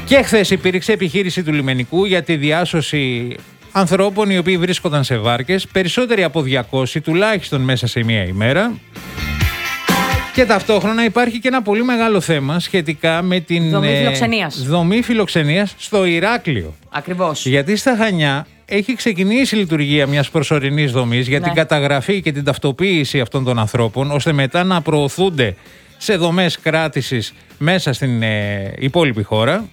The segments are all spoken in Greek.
Και χθες υπήρξε επιχείρηση του λιμενικού για τη διάσωση ανθρώπων οι οποίοι βρίσκονταν σε βάρκες, περισσότεροι από 200 τουλάχιστον μέσα σε μία ημέρα. Και ταυτόχρονα υπάρχει και ένα πολύ μεγάλο θέμα σχετικά με την δομή φιλοξενίας στο Ηράκλειο. Ακριβώς. Γιατί στα Χανιά έχει ξεκινήσει η λειτουργία μιας προσωρινής δομής για την καταγραφή και την ταυτοποίηση αυτών των ανθρώπων, ώστε μετά να προωθούνται σε δομές κράτησης μέσα στην υπόλοιπη χώρα.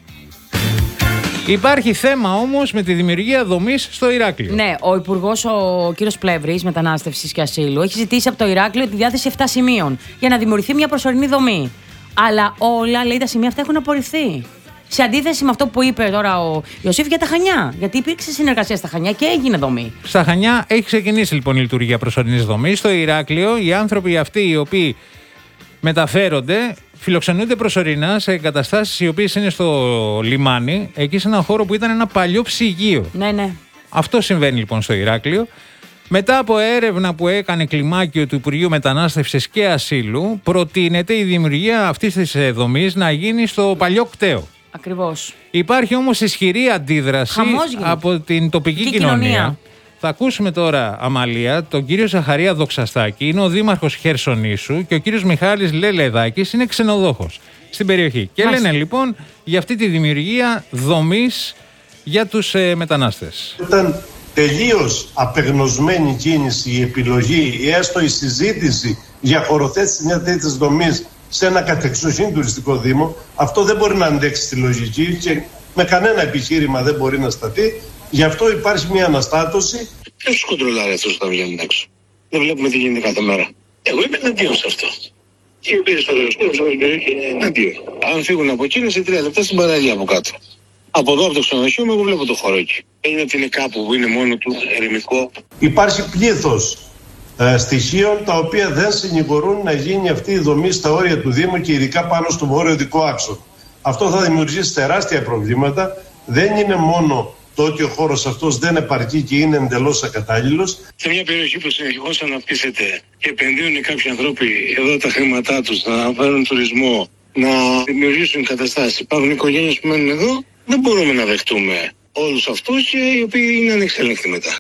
Υπάρχει θέμα όμως με τη δημιουργία δομής στο Ηράκλειο. Ναι, ο Υπουργός, ο κύριος Πλεύρης, Μετανάστευσης και Ασύλου, έχει ζητήσει από το Ηράκλειο τη διάθεση 7 σημείων για να δημιουργηθεί μια προσωρινή δομή. Αλλά όλα, λέει, τα σημεία αυτά έχουν απορριφθεί. Σε αντίθεση με αυτό που είπε τώρα ο Ιωσήφ για τα Χανιά. Γιατί υπήρξε συνεργασία στα Χανιά και έγινε δομή. Στα Χανιά έχει ξεκινήσει λοιπόν η λειτουργία προσωρινής δομής. Στο Ηράκλειο οι άνθρωποι αυτοί οι οποίοι μεταφέρονται φιλοξενούνται προσωρινά σε εγκαταστάσεις οι οποίες είναι στο λιμάνι, εκεί σε ένα χώρο που ήταν ένα παλιό ψυγείο. Ναι. Αυτό συμβαίνει λοιπόν στο Ηράκλειο. Μετά από έρευνα που έκανε κλιμάκιο του Υπουργείου Μετανάστευσης και Ασύλου, προτείνεται η δημιουργία αυτής της δομής να γίνει στο παλιό κτέο. Ακριβώς. Υπάρχει όμως ισχυρή αντίδραση από την τοπική κοινωνία. Θα ακούσουμε τώρα, Αμαλία, τον κύριο Ζαχαρία Δοξαστάκη, είναι ο δήμαρχος Χερσονήσου, και ο κύριος Μιχάλης Λελεδάκης είναι ξενοδόχος στην περιοχή. Και λένε λοιπόν για αυτή τη δημιουργία δομής για τους μετανάστες. Ήταν τελείως απεγνωσμένη κίνηση η επιλογή ή έστω η συζήτηση για χωροθέτηση μια τέτοια δομής σε ένα κατεξοχήν τουριστικό δήμο. Αυτό δεν μπορεί να αντέξει τη λογική και με κανένα επιχείρημα δεν μπορεί να σταθεί. Γι' αυτό υπάρχει μια αναστάτωση. Ποιος τους κοντρολάρει αυτούς όταν βγαίνουν έξω? Δεν βλέπουμε τι γίνεται κάθε μέρα. Εγώ είμαι εναντίον σε αυτό. Και οι οποίοι στο αεροσκόπιο είναι εναντίον. Αν φύγουν από εκεί είναι σε 3 λεπτά στην παραλία από κάτω. Από εδώ από το ξενοδοχείο εγώ βλέπω το χώρο εκεί. Δεν είναι ότι είναι κάπου που είναι μόνο του ερημικό. Υπάρχει πλήθος στοιχείων τα οποία δεν συνηγορούν να γίνει αυτή η δομή στα όρια του Δήμου και ειδικά πάνω στο βόρειο δικό άξονα. Αυτό θα δημιουργήσει τεράστια προβλήματα. Δεν είναι μόνο το ότι ο χώρος αυτός δεν επαρκεί και είναι εντελώς ακατάλληλος. Σε μια περιοχή που συνεχώς αναπτύσσεται και επενδύουν κάποιοι άνθρωποι εδώ τα χρήματά τους να φέρουν τουρισμό, να δημιουργήσουν εγκαταστάσεις. Υπάρχουν οικογένειες που μένουν εδώ. Δεν μπορούμε να δεχτούμε όλους αυτούς και οι οποίοι είναι ανεξέλεγκτοι μετά.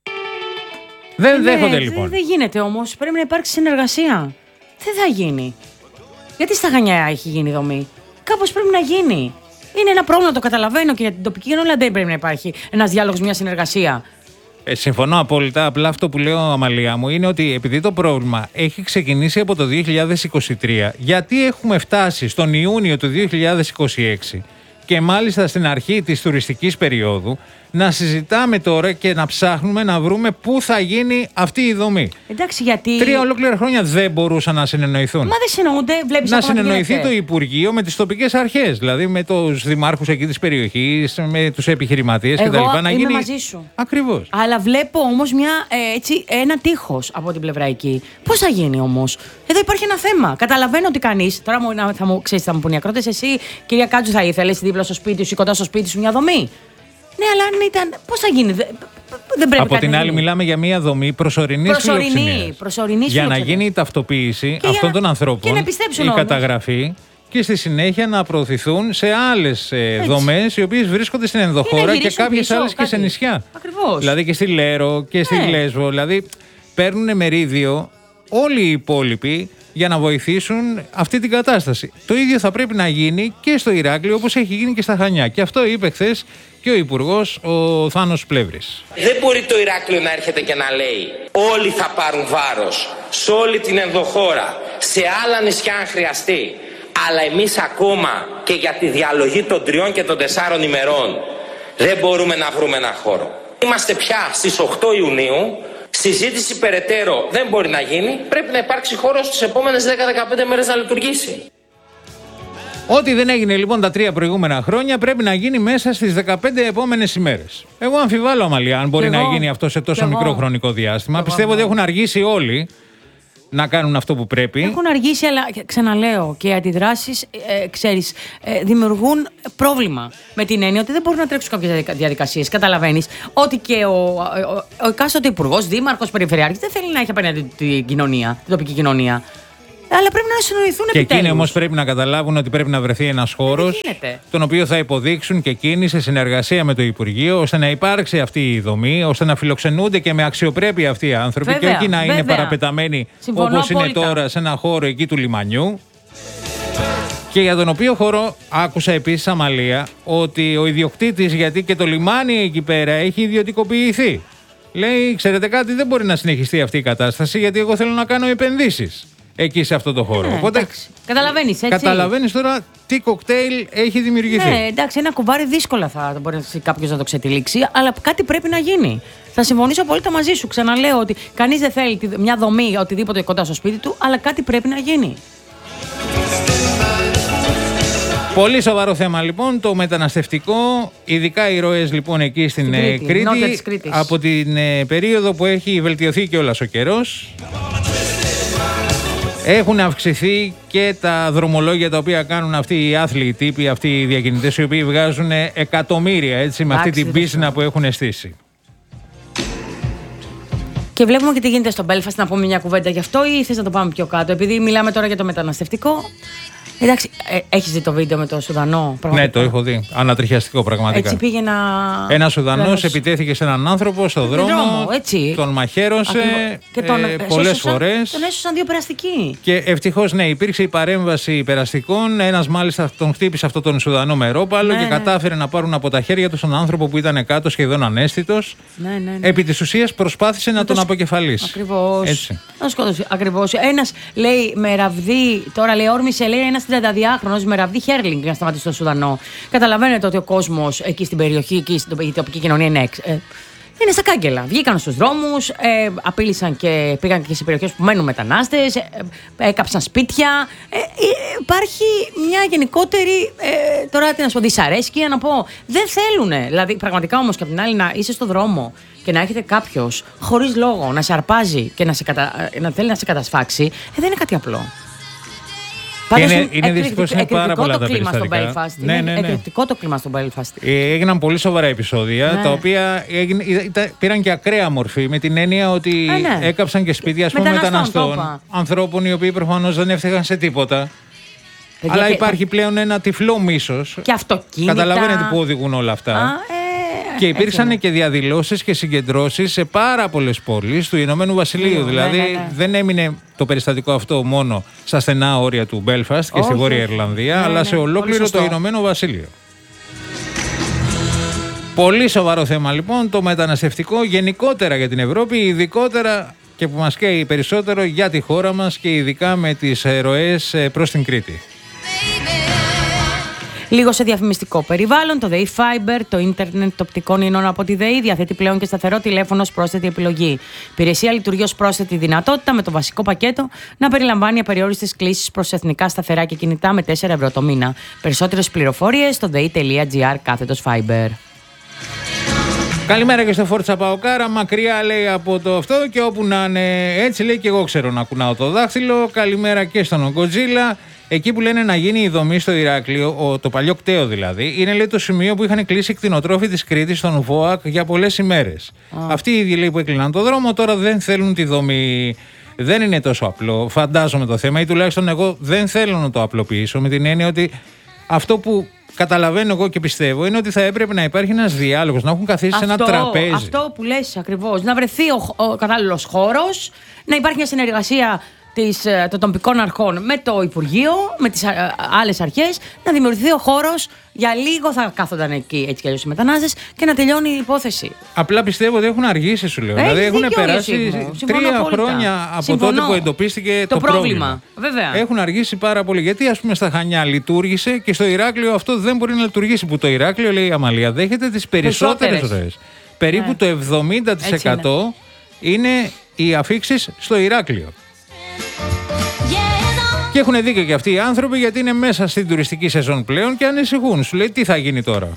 Δεν δέχονται λοιπόν. Δεν γίνεται όμως. Πρέπει να υπάρξει συνεργασία. Δεν θα γίνει. Γιατί στα Χανιά έχει γίνει δομή? Κάπως πρέπει να γίνει. Είναι ένα πρόβλημα, το καταλαβαίνω, και για την τοπική κοινωνία δεν πρέπει να υπάρχει ένας διάλογος, μια συνεργασία. Συμφωνώ απόλυτα. Απλά αυτό που λέω, Αμαλία μου, είναι ότι επειδή το πρόβλημα έχει ξεκινήσει από το 2023, γιατί έχουμε φτάσει στον Ιούνιο του 2026 και μάλιστα στην αρχή της τουριστικής περίοδου να συζητάμε τώρα και να ψάχνουμε να βρούμε πού θα γίνει αυτή η δομή. Εντάξει, γιατί 3 ολόκληρα χρόνια δεν μπορούσαν να συνεννοηθούν. Μα δεν συνεννοούνται, βλέπεις. Να συνεννοηθεί το Υπουργείο με τις τοπικές αρχές, δηλαδή με τους δημάρχους εκεί της περιοχής, με τους επιχειρηματίες κτλ. Εγώ είμαι μαζί σου. Ακριβώς. Αλλά βλέπω όμως ένα τείχος από την πλευρά εκεί. Πώς θα γίνει όμως? Εδώ υπάρχει ένα θέμα. Καταλαβαίνω ότι κανείς. Τώρα θα μου πούνε οι ακρότες, εσύ, κυρία Κάτζου, θα ήθελες δίπλα στο σπίτι σου ή κοντά στο σπίτι σου μια δομή? Ναι, αλλά αν ήταν. Πώς θα γίνει? Δεν πρέπει. Από την άλλη, μιλάμε για μια δομή προσωρινής φιλοξενίας. Για να γίνει η ταυτοποίηση αυτών των ανθρώπων, η καταγραφή, και στη συνέχεια να προωθηθούν σε άλλες δομές οι οποίες βρίσκονται στην ενδοχώρα και κάποιες άλλες και σε νησιά. Ακριβώς. Δηλαδή και στη Λέρο και στη Λέσβο. Δηλαδή παίρνουν μερίδιο όλοι οι υπόλοιποι για να βοηθήσουν αυτή την κατάσταση. Το ίδιο θα πρέπει να γίνει και στο Ηράκλειο, όπως έχει γίνει και στα Χανιά. Και αυτό είπε χθες και ο Υπουργός, ο Θάνος Πλεύρης. Δεν μπορεί το Ηράκλειο να έρχεται και να λέει όλοι θα πάρουν βάρος σε όλη την ενδοχώρα, σε άλλα νησιά αν χρειαστεί. Αλλά εμείς ακόμα και για τη διαλογή των 3 και των 4 ημερών δεν μπορούμε να βρούμε ένα χώρο. Είμαστε πια στις 8 Ιουνίου. Συζήτηση περαιτέρω δεν μπορεί να γίνει. Πρέπει να υπάρξει χώρος στις επόμενες 10-15 μέρες να λειτουργήσει. Ό,τι δεν έγινε λοιπόν τα 3 προηγούμενα χρόνια πρέπει να γίνει μέσα στις 15 επόμενες ημέρες. Εγώ αμφιβάλλω, Αμαλία, αν μπορεί να γίνει αυτό σε τόσο μικρό χρονικό διάστημα. Πιστεύω ότι έχουν αργήσει όλοι να κάνουν αυτό που πρέπει. Έχουν αργήσει, αλλά ξαναλέω, και οι αντιδράσεις, δημιουργούν πρόβλημα. Με την έννοια ότι δεν μπορούν να τρέξουν κάποιες διαδικασίες. Καταλαβαίνεις ότι και ο εκάστοτε υπουργός, δήμαρχος, περιφερειάρχης δεν θέλει να έχει απέναντι την κοινωνία, την τοπική κοινωνία. Αλλά πρέπει να συνοηθούν επιτέλους. Και εκείνοι όμως πρέπει να καταλάβουν ότι πρέπει να βρεθεί ένας χώρος, τον οποίο θα υποδείξουν και εκείνοι σε συνεργασία με το Υπουργείο, ώστε να υπάρξει αυτή η δομή, ώστε να φιλοξενούνται και με αξιοπρέπεια αυτοί οι άνθρωποι, και όχι να είναι παραπεταμένοι όπως είναι τώρα σε ένα χώρο εκεί του λιμανιού. Και για τον οποίο χώρο άκουσα επίσης, Αμαλία, ότι ο ιδιοκτήτης, γιατί και το λιμάνι εκεί πέρα έχει ιδιωτικοποιηθεί, λέει: ξέρετε κάτι, δεν μπορεί να συνεχιστεί αυτή η κατάσταση, γιατί εγώ θέλω να κάνω επενδύσεις εκεί σε αυτό το χώρο. Οπότε καταλαβαίνεις, έτσι. Καταλαβαίνεις τώρα τι κοκτέιλ έχει δημιουργηθεί. Ναι, εντάξει, ένα κουβάρι δύσκολα θα μπορεί κάποιος να το ξετυλίξει, αλλά κάτι πρέπει να γίνει. Θα συμφωνήσω απόλυτα μαζί σου. Ξαναλέω ότι κανείς δεν θέλει μια δομή οτιδήποτε κοντά στο σπίτι του, αλλά κάτι πρέπει να γίνει. Πολύ σοβαρό θέμα λοιπόν το μεταναστευτικό, ειδικά οι ροές λοιπόν εκεί στην Κρήτη, από την περίοδο που έχει βελτιωθεί κιόλας ο καιρός. Έχουν αυξηθεί και τα δρομολόγια τα οποία κάνουν αυτοί οι άθλοι τύποι, αυτοί οι διακινητές, οι οποίοι βγάζουν εκατομμύρια, έτσι, με αυτή την πίσνα που έχουν στήσει. Και βλέπουμε και τι γίνεται στο Belfast. Να πούμε μια κουβέντα γι' αυτό, ή θες να το πάμε πιο κάτω? Επειδή μιλάμε τώρα για το μεταναστευτικό. Εντάξει, έχεις δει το βίντεο με τον Σουδανό? Ναι, το έχω δει. Ανατριχιαστικό πραγματικά. Έτσι πήγαινα. Ένας Σουδανός επιτέθηκε σε έναν άνθρωπο στον δρόμο, τον μαχαίρωσε πολλές φορές. Τον έσωσαν 2 περαστικοί. Και ευτυχώς, ναι, υπήρξε η παρέμβαση περαστικών. Ένας μάλιστα τον χτύπησε αυτόν τον Σουδανό με ρόπαλο και κατάφερε να πάρουν από τα χέρια του τον άνθρωπο που ήταν κάτω, σχεδόν αναίσθητος. Ναι. Επί της ουσίας προσπάθησε να τον αποκεφαλίσει. Ακριβώς. Να σκότωσε. Ακριβώς. Ένας λέει με ραβδί, τώρα λέει όρμησε, λέει ένας 32χρονος με ραβδί Χέρλινγκ για να σταματήσει τον Σουδανό. Καταλαβαίνετε ότι ο κόσμος εκεί στην περιοχή, εκεί στην τοπική κοινωνία είναι είναι στα κάγκελα. Βγήκαν στους δρόμους, απείλησαν και πήγαν και σε περιοχές που μένουν μετανάστες, έκαψαν σπίτια. Υπάρχει μια γενικότερη, τώρα τι να σου πω, δυσαρέσκεια να πω. Δεν θέλουνε. Δηλαδή, πραγματικά όμως και απ' την άλλη να είσαι στο δρόμο και να έχετε κάποιος χωρίς λόγο να σε αρπάζει και να θέλει να σε κατασφάξει, δεν είναι κάτι απλό. Είναι δυστυχώς πάρα πολλά τα περιστατικά. Είναι εκρηκτικό το κλίμα στο Belfast. Έγιναν πολύ σοβαρά επεισόδια, τα οποία πήραν και ακραία μορφή, με την έννοια ότι έκαψαν και σπίτια μεταναστών, ανθρώπων οι οποίοι προφανώς δεν έφταιγαν σε τίποτα. Αλλά υπάρχει πλέον ένα τυφλό μίσος. Και αυτοκίνητα. Καταλαβαίνετε που οδηγούν όλα αυτά. Και υπήρξαν και διαδηλώσεις και συγκεντρώσεις σε πάρα πολλές πόλεις του Ηνωμένου Βασιλείου. Δηλαδή δεν έμεινε το περιστατικό αυτό μόνο στα στενά όρια του Belfast και στη Βόρεια Ιρλανδία, αλλά σε ολόκληρο το Ηνωμένο Βασίλειο. Πολύ σοβαρό θέμα λοιπόν το μεταναστευτικό, γενικότερα για την Ευρώπη, ειδικότερα και που μας καίει περισσότερο για τη χώρα μας και ειδικά με τις ροές προς την Κρήτη. Λίγο σε διαφημιστικό περιβάλλον, το ΔΕΗ Fiber, το ίντερνετ οπτικών ινών από τη ΔΕΗ, διαθέτει πλέον και σταθερό τηλέφωνο ως πρόσθετη επιλογή. Υπηρεσία λειτουργεί ως πρόσθετη δυνατότητα, με το βασικό πακέτο να περιλαμβάνει απεριόριστες κλήσεις προς εθνικά σταθερά και κινητά με 4 ευρώ το μήνα. Περισσότερες πληροφορίες στο dei.gr/Fiber. Καλημέρα και στο Φόρτσα Παοκάρα. Μακριά λέει από το αυτό και όπου να είναι, έτσι λέει και εγώ ξέρω να κουνάω το δάχτυλο. Καλημέρα και στον Ογκοτζίλα. Εκεί που λένε να γίνει η δομή στο Ηράκλειο, το παλιό κτέο δηλαδή, είναι λέει το σημείο που είχαν κλείσει οι κτηνοτρόφοι της Κρήτης στον ΒΟΑΚ για πολλές ημέρες. Αυτοί οι ίδιοι λέει που έκλειναν το δρόμο τώρα δεν θέλουν τη δομή. Δεν είναι τόσο απλό, φαντάζομαι το θέμα, ή τουλάχιστον εγώ δεν θέλω να το απλοποιήσω, με την έννοια ότι αυτό που καταλαβαίνω εγώ και πιστεύω είναι ότι θα έπρεπε να υπάρχει ένας διάλογος, να έχουν καθίσει σε ένα τραπέζι. Αυτό που λες ακριβώς. Να βρεθεί ο κατάλληλος χώρος, να υπάρχει μια συνεργασία των τοπικών αρχών με το Υπουργείο, με τις άλλες αρχές, να δημιουργηθεί ο χώρος. Για λίγο θα κάθονταν εκεί έτσι κι αλλιώς οι μετανάστες και να τελειώνει η υπόθεση. Απλά πιστεύω ότι έχουν αργήσει, σου λέω. Δηλαδή έχουν περάσει 3 χρόνια από τότε που εντοπίστηκε το πρόβλημα. Βέβαια. Έχουν αργήσει πάρα πολύ. Γιατί, ας πούμε, στα Χανιά λειτουργήσε και στο Ηράκλειο αυτό δεν μπορεί να λειτουργήσει. Που το Ηράκλειο, λέει η Αμαλία, δέχεται τις περισσότερες ροές. Περίπου το 70% είναι οι αφίξεις στο Ηράκλειο. Και έχουν δίκιο και αυτοί οι άνθρωποι, γιατί είναι μέσα στην τουριστική σεζόν πλέον και ανησυχούν. Σου λέει τι θα γίνει τώρα.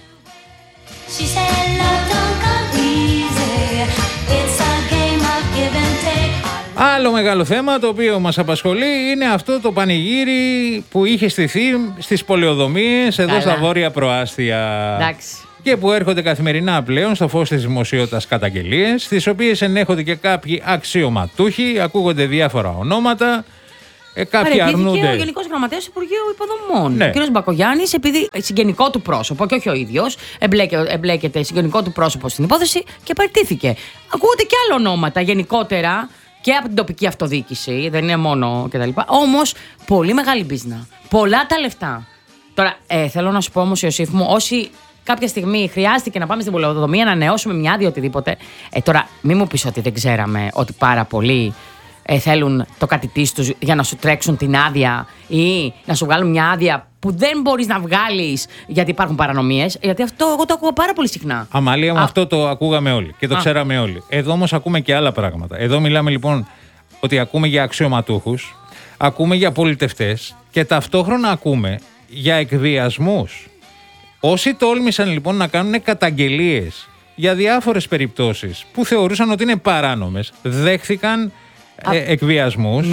Άλλο μεγάλο θέμα το οποίο μας απασχολεί είναι αυτό το πανηγύρι που είχε στηθεί στις πολεοδομίες εδώ στα βόρεια προάστια. Εντάξει. Και που έρχονται καθημερινά πλέον στο φως της δημοσιότητας καταγγελίες, στις οποίες ενέχονται και κάποιοι αξιωματούχοι, ακούγονται διάφορα ονόματα. Κάποιοι αρνούνται. Ο Γενικός Γραμματέας του Υπουργείου Υποδομών. Ναι. Ο κ. Μπακογιάννης, επειδή συγγενικό του πρόσωπο, και όχι ο ίδιος, εμπλέκεται συγγενικό του πρόσωπο στην υπόθεση και παραιτήθηκε. Ακούγονται και άλλα ονόματα γενικότερα και από την τοπική αυτοδιοίκηση, δεν είναι μόνο κτλ. Όμως, πολύ μεγάλη μπίζνα. Πολλά τα λεφτά. Τώρα, θέλω να σου πω όμως, Ιωσήφ μου, όσοι κάποια στιγμή χρειάστηκε να πάμε στην πολεοδομία να ανανεώσουμε μια άδεια οτιδήποτε. Τώρα, μην μου πεις ότι δεν ξέραμε ότι πάρα πολλοί θέλουν το κατητής τους για να σου τρέξουν την άδεια ή να σου βγάλουν μια άδεια που δεν μπορείς να βγάλεις γιατί υπάρχουν παρανομίες. Γιατί αυτό εγώ το ακούω πάρα πολύ συχνά. Αμαλία, αυτό το ακούγαμε όλοι και το ξέραμε όλοι. Εδώ όμως ακούμε και άλλα πράγματα. Εδώ μιλάμε λοιπόν ότι ακούμε για αξιωματούχους, ακούμε για πολιτευτές και ταυτόχρονα ακούμε για εκβιασμούς. Όσοι τόλμησαν λοιπόν να κάνουν καταγγελίες για διάφορες περιπτώσεις που θεωρούσαν ότι είναι παράνομες, δέχθηκαν εκβιασμούς,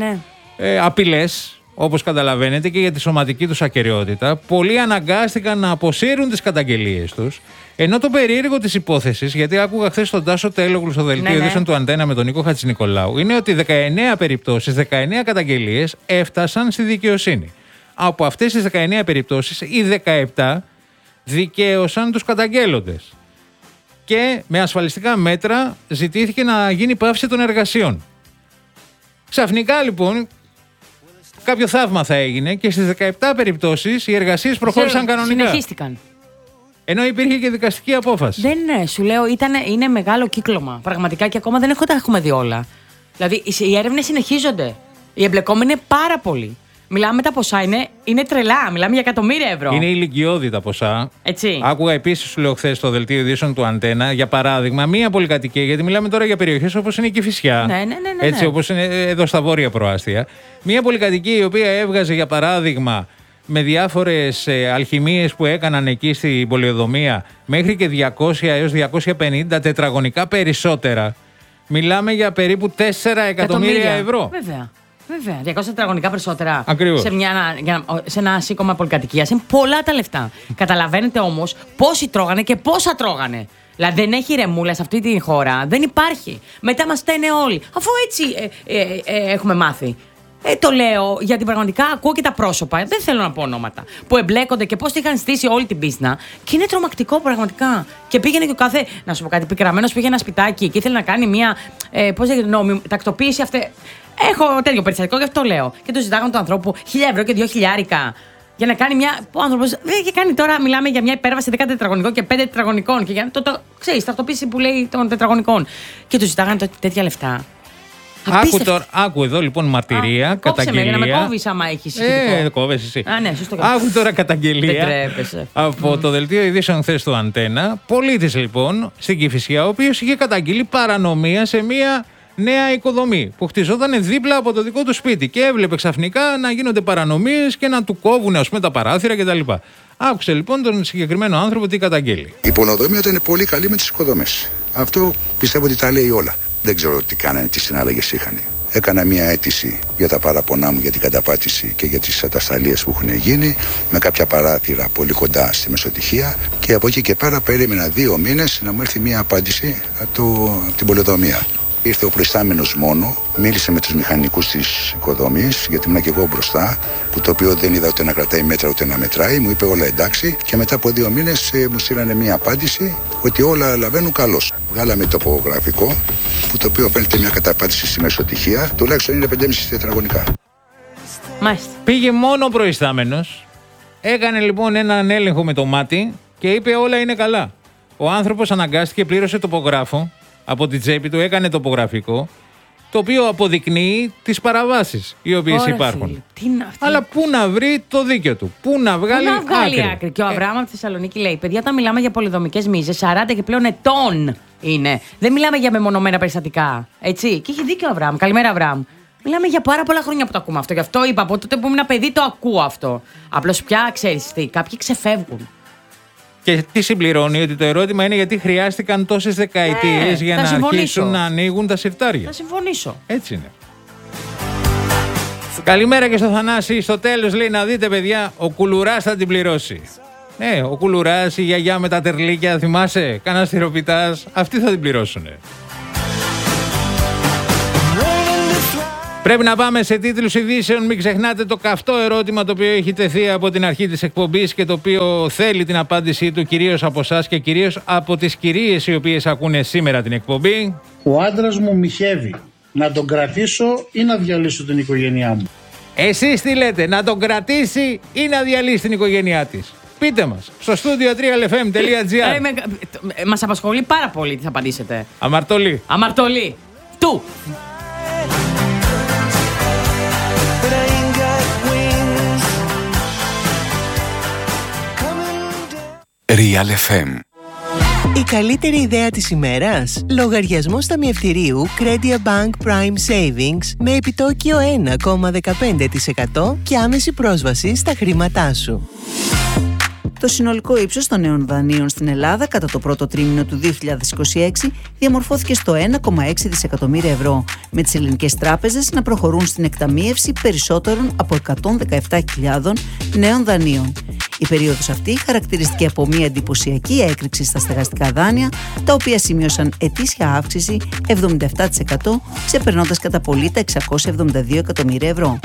απειλές, όπως καταλαβαίνετε, και για τη σωματική τους ακεραιότητα. Πολλοί αναγκάστηκαν να αποσύρουν τις καταγγελίες τους. Ενώ το περίεργο της υπόθεσης, γιατί άκουγα χθες τον Τάσο Τέλογλου στο δελτίο ειδήσεων του Αντένα με τον Νίκο Χατζηνικολάου, είναι ότι 19 περιπτώσεις, 19 καταγγελίες έφτασαν στη δικαιοσύνη. Από αυτές τις 19 περιπτώσεις, οι 17 δικαίωσαν τους καταγγέλλοντες. Και με ασφαλιστικά μέτρα ζητήθηκε να γίνει πάυση των εργασιών. Ξαφνικά λοιπόν κάποιο θαύμα θα έγινε και στις 17 περιπτώσεις οι εργασίες προχώρησαν κανονικά. Συνεχίστηκαν. Ενώ υπήρχε και δικαστική απόφαση. Δεν είναι, σου λέω, είναι μεγάλο κύκλωμα. Πραγματικά και ακόμα δεν τα έχουμε δει όλα. Δηλαδή οι έρευνες συνεχίζονται. Οι εμπλεκόμενοι είναι πάρα πολλοί. Μιλάμε τα ποσά, είναι τρελά. Μιλάμε για εκατομμύρια ευρώ. Είναι ηλικιώδη τα ποσά. Έτσι. Άκουγα επίσης, σου λέω χθες στο δελτίο ειδήσεων του Αντένα, για παράδειγμα, μία πολυκατοικία, γιατί μιλάμε τώρα για περιοχές όπως είναι η Κηφισιά. Ναι. Έτσι, όπως είναι εδώ στα βόρεια προάστια. Μία πολυκατοικία η οποία έβγαζε, για παράδειγμα, με διάφορες αλχημίες που έκαναν εκεί στην πολεοδομία, μέχρι και 200 έως 250 τετραγωνικά περισσότερα. Μιλάμε για περίπου 4 εκατομμύρια ευρώ. Βέβαια, 200 τετραγωνικά περισσότερα. Ακριβώς. Σε ένα σήκωμα πολυκατοικίας. Είναι πολλά τα λεφτά. Καταλαβαίνετε όμως πόσοι τρώγανε και πόσα τρώγανε. Δηλαδή δεν έχει ρεμούλα σε αυτή τη χώρα. Δεν υπάρχει. Μετά μας στένε όλοι. Αφού έτσι έχουμε μάθει. Το λέω γιατί πραγματικά ακούω και τα πρόσωπα. Δεν θέλω να πω ονόματα. Που εμπλέκονται και πώς τη είχαν στήσει όλη την πίσνα. Και είναι τρομακτικό πραγματικά. Και πήγαινε και ο κάθε. Να σου πω κάτι, πικραμένος πήγε ένα σπιτάκι και ήθελε να κάνει μια. Τακτοποίηση αυτή. Έχω τέτοιο περιστατικό και αυτό λέω. Και του ζητάγανε του ανθρώπου 1.000 ευρώ και 2.000. Για να κάνει μια. Ο άνθρωπος δεν είχε κάνει τώρα, μιλάμε για μια υπέρβαση 10 τετραγωνικών και 5 τετραγωνικών. Και για ξέρεις, τακτοποίηση που λέει των τετραγωνικών. Και του ζητάγανε τέτοια λεφτά. Άκου εδώ λοιπόν μαρτυρία, καταγγελία. Για να με κόβεις άμα έχεις. Κόβεις εσύ. Ναι, σωστό. Άκου τώρα καταγγελία από το δελτίο ειδήσεων χθες του Αντένα. Πολίτης λοιπόν στην Κηφισιά, ο οποίος είχε καταγγείλει παρανομία σε μία νέα οικοδομή που χτιζόταν δίπλα από το δικό του σπίτι και έβλεπε ξαφνικά να γίνονται παρανομίες και να του κόβουν, ας πούμε, τα παράθυρα κτλ. Άκουσε λοιπόν τον συγκεκριμένο άνθρωπο τι καταγγέλει. Η πολεοδομία ήταν πολύ καλή με τις οικοδομές. Αυτό πιστεύω ότι τα λέει όλα. Δεν ξέρω τι κάνανε, τι συνάλλαγες είχαν. Έκανα μια αίτηση για τα παραπονά μου για την καταπάτηση και για τις ατασταλίες που έχουν γίνει, με κάποια παράθυρα πολύ κοντά στη Μεσοτυχία, και από εκεί και πέρα περίμενα 2 μήνες να μου έρθει μια απάντηση από την πολεοδομία. Ήρθε ο προϊστάμενος μόνο, μίλησε με τους μηχανικούς της οικοδομής, γιατί ήμουν και εγώ μπροστά, που το οποίο δεν είδα ούτε να κρατάει μέτρα ούτε να μετράει, μου είπε όλα εντάξει, και μετά από 2 μήνες μου στείλανε μια απάντηση ότι όλα λαβαίνουν καλώς. Βγάλαμε τοπογραφικό, που το οποίο φαίνεται μια καταπάτηση στη Μεσοτυχία, τουλάχιστον είναι 5,5 τετραγωνικά. Μάλιστα. Πήγε μόνο ο προϊστάμενος, έκανε λοιπόν έναν έλεγχο με το μάτι και είπε όλα είναι καλά. Ο άνθρωπος αναγκάστηκε, πλήρωσε τοπογράφο. Από την τσέπη του έκανε τοπογραφικό, το οποίο αποδεικνύει τις παραβάσεις οι οποίες υπάρχουν. Αλλά πού να βρει το δίκαιο του, πού να βγάλει άκρη. Και ο Αβραάμ από τη Θεσσαλονίκη λέει: παιδιά, όταν μιλάμε για πολεοδομικές μίζες, 40 και πλέον ετών είναι. Δεν μιλάμε για μεμονωμένα περιστατικά. Έτσι. Και έχει δίκιο ο Αβραάμ. Καλημέρα, Αβραάμ. Μιλάμε για πάρα πολλά χρόνια που το ακούμε αυτό. Γι' αυτό είπα από τότε που ήμουν παιδί το ακούω αυτό. Απλώς πια ξέρεις τι, κάποιοι ξεφεύγουν. Και τι συμπληρώνει, ότι το ερώτημα είναι γιατί χρειάστηκαν τόσες δεκαετίες για να αρχίσουν να ανοίγουν τα συρτάρια. Θα συμφωνήσω. Έτσι είναι. Καλημέρα και στο Θανάση. Στο τέλος λέει να δείτε παιδιά, ο Κουλουράς θα την πληρώσει. Ο Κουλουράς, η γιαγιά με τα τερλίκια, θυμάσαι, κανένα στυροπιτάς, αυτοί θα την πληρώσουνε. Πρέπει να πάμε σε τίτλους ειδήσεων. Μην ξεχνάτε το καυτό ερώτημα το οποίο έχει τεθεί από την αρχή της εκπομπής και το οποίο θέλει την απάντησή του κυρίως από εσάς και κυρίως από τις κυρίες οι οποίες ακούνε σήμερα την εκπομπή. Ο άντρας μου μοιχεύει. Να τον κρατήσω ή να διαλύσω την οικογένειά μου? Εσείς τι λέτε, να τον κρατήσει ή να διαλύσει την οικογένειά της? Πείτε μας στο studio3lfm.gr. Μας απασχολεί πάρα πολύ τι θα απαντήσετε. Αμαρτωλή. Αμαρτωλή. Του. Real FM. Η καλύτερη ιδέα της ημέρας? Λογαριασμός ταμιευτηρίου Credia Bank Prime Savings με επιτόκιο 1,15% και άμεση πρόσβαση στα χρήματά σου. Το συνολικό ύψος των νέων δανείων στην Ελλάδα κατά το πρώτο τρίμηνο του 2026 διαμορφώθηκε στο 1,6 δισεκατομμύρια ευρώ, με τις ελληνικές τράπεζες να προχωρούν στην εκταμείευση περισσότερων από 117.000 νέων δανείων. Η περίοδος αυτή χαρακτηριστηκε από μια εντυπωσιακή έκρηξη στα στεγαστικά δάνεια, τα οποία σημείωσαν ετήσια αύξηση 77%, ξεπερνώντας κατά πολύ τα 672 εκατομμύρια ευρώ.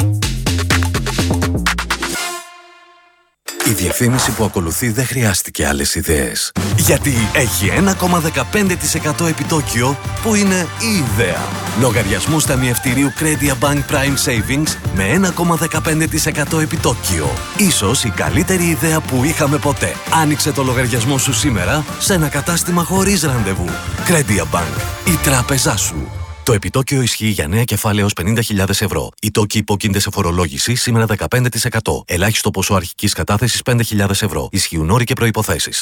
Η διαφήμιση που ακολουθεί δεν χρειάστηκε άλλες ιδέες. Γιατί έχει 1,15% επιτόκιο που είναι η ιδέα. Λογαριασμούς ταμιευτηρίου Credia Bank Prime Savings με 1,15% επιτόκιο. Ίσως η καλύτερη ιδέα που είχαμε ποτέ. Άνοιξε το λογαριασμό σου σήμερα σε ένα κατάστημα χωρίς ραντεβού. Credia Bank, η τράπεζά σου. Το επιτόκιο ισχύει για νέα κεφάλαια έως 50.000 ευρώ. Οι τόκοι υπόκεινται σε φορολόγηση σήμερα 15%. Ελάχιστο ποσό αρχικής κατάθεσης 5.000 ευρώ. Ισχύουν όροι και προϋποθέσεις.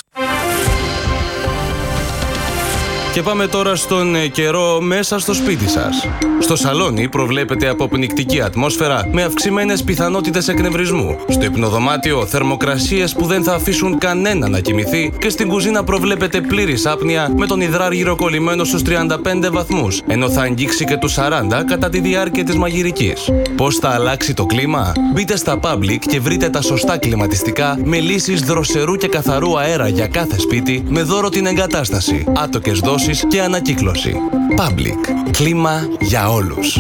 Και πάμε τώρα στον καιρό μέσα στο σπίτι σας. Στο σαλόνι προβλέπεται αποπνικτική ατμόσφαιρα με αυξημένες πιθανότητες εκνευρισμού. Στο υπνοδωμάτιο θερμοκρασίες που δεν θα αφήσουν κανένα να κοιμηθεί και στην κουζίνα προβλέπεται πλήρης άπνοια με τον υδράργυρο κολλημένο στους 35 βαθμούς, ενώ θα αγγίξει και τους 40 κατά τη διάρκεια της μαγειρικής. Πώς θα αλλάξει το κλίμα? Μπείτε στα Public και βρείτε τα σωστά κλιματιστικά με λύσεις δροσερού και καθαρού αέρα για κάθε σπίτι με δώρο την εγκατάσταση, άτοκες δόσεις και ανακύκλωση. Public. Κλίμα για όλους.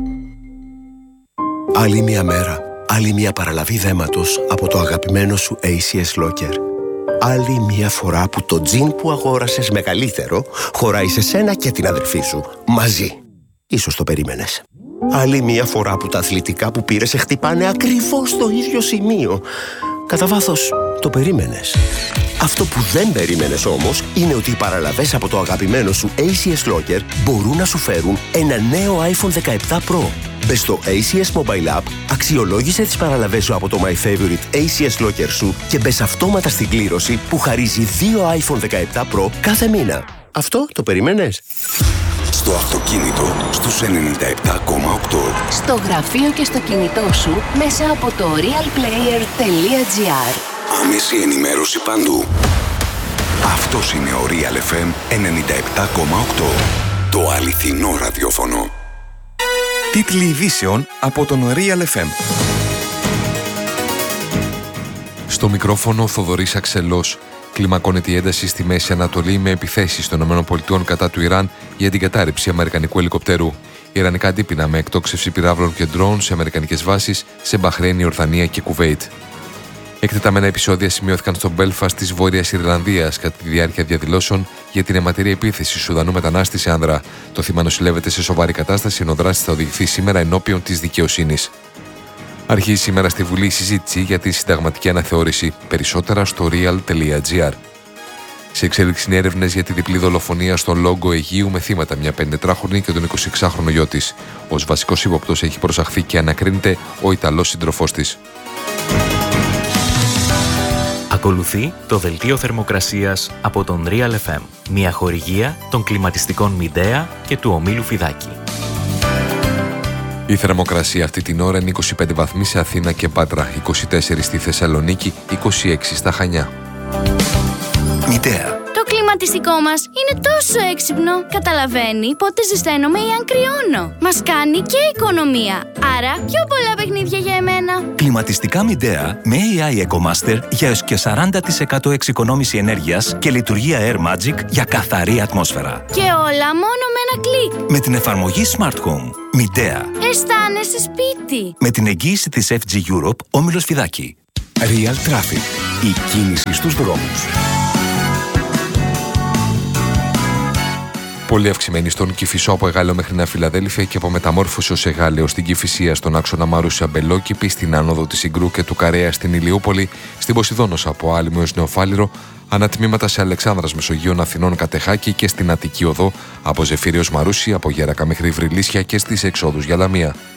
Άλλη μια μέρα, άλλη μια παραλαβή δέματος από το αγαπημένο σου ACS Locker. Άλλη μια φορά που το τζιν που αγόρασες μεγαλύτερο χωράει σε σένα και την αδερφή σου, μαζί. Ίσως το περίμενες. Άλλη μια φορά που τα αθλητικά που πήρες σε χτυπάνε ακριβώς στο ίδιο σημείο. Κατά βάθος, το περίμενες. Αυτό που δεν περίμενες όμως είναι ότι οι παραλαβές από το αγαπημένο σου ACS Locker μπορούν να σου φέρουν ένα νέο iPhone 17 Pro. Μπες στο ACS Mobile App, αξιολόγησε τις παραλαβές σου από το My Favorite ACS Locker σου και μπες αυτόματα στην κλήρωση που χαρίζει 2 iPhone 17 Pro κάθε μήνα. Αυτό το περίμενες? Στο αυτοκίνητο στους 97,8. Στο γραφείο και στο κινητό σου μέσα από το realplayer.gr. Άμεση ενημέρωση παντού. Αυτός είναι ο Real FM 97,8. Το αληθινό ραδιόφωνο. Τίτλοι ειδήσεων από τον Real FM. Στο μικρόφωνο Θοδωρής Αξελός. Κλιμακώνεται η ένταση στη Μέση Ανατολή με επιθέσεις των ΗΠΑ κατά του Ιράν για την κατάρριψη αμερικανικού ελικοπτέρου. Ιρανικά αντίπεινα με εκτόξευση πυράβλων και ντρόουν σε αμερικανικές βάσεις σε Μπαχρέιν, Ιορδανία και Κουβέιτ. Εκτεταμένα επεισόδια σημειώθηκαν στο Μπέλφαστ της Βόρειας Ιρλανδίας κατά τη διάρκεια διαδηλώσεων για την αιματηρή επίθεση Σουδανού μετανάστη σε άνδρα. Το θύμα νοσηλεύεται σε σοβαρή κατάσταση, ενώ δράση θα οδηγηθεί σήμερα ενώπιον της δικαιοσύνης. Αρχίζει σήμερα στη Βουλή η συζήτηση για τη συνταγματική αναθεώρηση. Περισσότερα στο real.gr. Σε εξέλιξη είναι έρευνες για τη διπλή δολοφονία στον Λόγκο Αιγείου με θύματα μια 54χρονη και τον 26χρονο γιο της. Ως βασικός ύποπτος έχει προσαχθεί και ανακρίνεται ο Ιταλός σύντροφός της. Ακολουθεί το δελτίο θερμοκρασίας από τον Real FM. Μια χορηγία των κλιματιστικών Midea και του ομίλου Φιδάκη. Η θερμοκρασία αυτή την ώρα είναι 25 βαθμοί σε Αθήνα και Πάτρα, 24 στη Θεσσαλονίκη, 26 στα Χανιά. Midea. Το κλίμα κλιματιστικό μας είναι τόσο έξυπνο. Καταλαβαίνει πότε ζεσταίνομαι ή αν κρυώνω. Μας κάνει και οικονομία. Άρα πιο πολλά παιχνίδια για εμένα. Κλιματιστικά Midea με AI EcoMaster για έως και 40% εξοικονόμηση ενέργειας και λειτουργία Air Magic για καθαρή ατμόσφαιρα. Και όλα μόνο με ένα κλικ. Με την εφαρμογή Smart Home. Midea. Αισθάνεσαι σπίτι. Με την εγγύηση της FG Europe, Όμιλος Φιδάκη. Real Traffic. Η κίνηση στους δρόμους. Πολύ αυξημένη στον Κηφισό από Εγάλεο μέχρι Νέα Φιλαδέλφια και από Μεταμόρφωση ως Εγάλεο στην Κηφισία στον άξονα Μαρούσια Μπελόκηπη, στην άνοδο της Συγκρού και του Καρέα στην Ηλιούπολη, στην Ποσειδώνος από Άλυμο έως Νεοφάλιρο, ανατμήματα σε Αλεξάνδρας Μεσογείων Αθηνών Κατεχάκη και στην Αττική Οδό από Ζεφύριος Μαρούσι, από Γέρακα μέχρι Βρυλίσια και στις εξόδους για Λαμία.